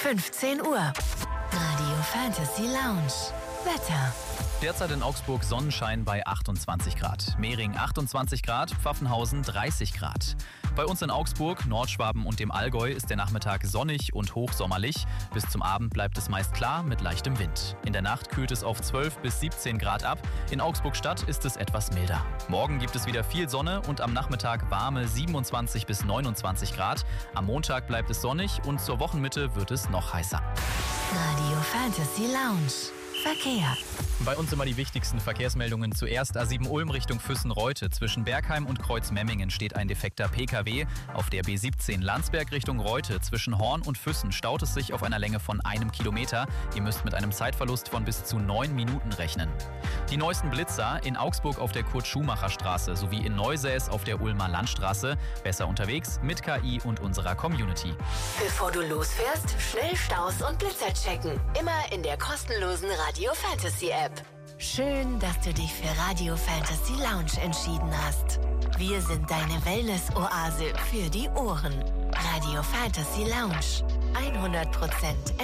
15 Uhr. Radio Fantasy Lounge. Wetter. Derzeit in Augsburg Sonnenschein bei 28 Grad. Mehring 28 Grad, Pfaffenhausen 30 Grad. Bei uns in Augsburg, Nordschwaben und dem Allgäu ist der Nachmittag sonnig und hochsommerlich. Bis zum Abend bleibt es meist klar mit leichtem Wind. In der Nacht kühlt es auf 12 bis 17 Grad ab. In Augsburg Stadt ist es etwas milder. Morgen gibt es wieder viel Sonne und am Nachmittag warme 27 bis 29 Grad. Am Montag bleibt es sonnig und zur Wochenmitte wird es noch heißer. Radio Fantasy Lounge. Verkehr. Bei uns immer die wichtigsten Verkehrsmeldungen. Zuerst A7 Ulm Richtung Füssen-Reute. Zwischen Bergheim und Kreuzmemmingen steht ein defekter Pkw. Auf der B17 Landsberg Richtung Reute. Zwischen Horn und Füssen staut es sich auf einer Länge von 1 Kilometer. Ihr müsst mit einem Zeitverlust von bis zu 9 Minuten rechnen. Die neuesten Blitzer in Augsburg auf der Kurt-Schumacher-Straße sowie in Neusäß auf der Ulmer Landstraße. Besser unterwegs mit KI und unserer Community. Bevor du losfährst, schnell Staus und Blitzer checken. Immer in der kostenlosen Radio Fantasy App. Schön, dass du dich für Radio Fantasy Lounge entschieden hast. Wir sind deine Wellness-Oase für die Ohren. Radio Fantasy Lounge. 100%